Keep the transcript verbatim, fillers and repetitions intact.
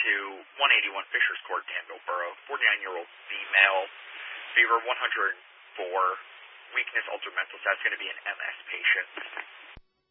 to one eighty-one Fishers Court, Danville Borough, forty-nine-year-old female, fever one hundred four, weakness, altered mental status, going to be an M S patient.